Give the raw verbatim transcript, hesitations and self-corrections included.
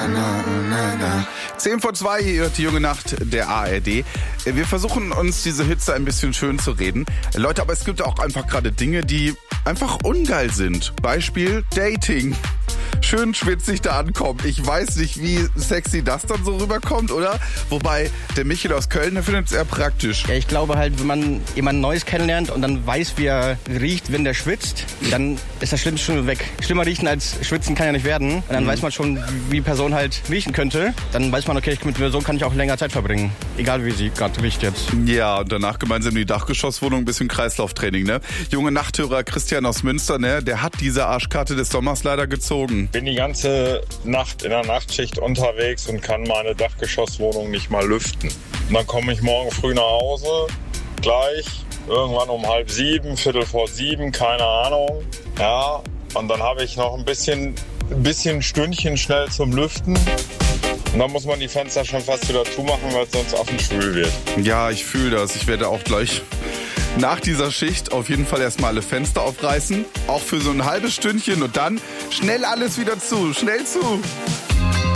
Zehn vor zwei, ihr hört die junge Nacht der A R D. Wir versuchen uns diese Hitze ein bisschen schön zu reden. Leute, aber es gibt auch einfach gerade Dinge, die einfach ungeil sind. Beispiel Dating. Schön schwitzig da ankommen. Ich weiß nicht, wie sexy das dann so rüberkommt, oder? Wobei, der Michael aus Köln, der findet es eher praktisch. Ja, ich glaube halt, wenn man jemanden Neues kennenlernt und dann weiß, wie er riecht, wenn der schwitzt, dann ist das Schlimmste schon weg. Schlimmer riechen als schwitzen kann ja nicht werden. Und dann mhm. weiß man schon, wie die Person halt riechen könnte. Dann weiß man, okay, mit der Person kann ich auch länger Zeit verbringen. Egal, wie sie gerade riecht jetzt. Ja, und danach gemeinsam in die Dachgeschosswohnung, ein bisschen Kreislauftraining, ne? Junge Nachthörer Christian aus Münster, ne? Der hat diese Arschkarte des Sommers leider gezogen. Bin die ganze Nacht in der Nachtschicht unterwegs und kann meine Dachgeschosswohnung nicht mal lüften. Und dann komme ich morgen früh nach Hause, gleich, irgendwann um halb sieben, viertel vor sieben, keine Ahnung. Ja, und dann habe ich noch ein bisschen, ein bisschen Stündchen schnell zum Lüften. Und dann muss man die Fenster schon fast wieder zumachen, weil es sonst affenschwül wird. Ja, ich fühle das. Ich werde auch gleich nach dieser Schicht auf jeden Fall erstmal alle Fenster aufreißen. Auch für so ein halbes Stündchen und dann schnell alles wieder zu. Schnell zu.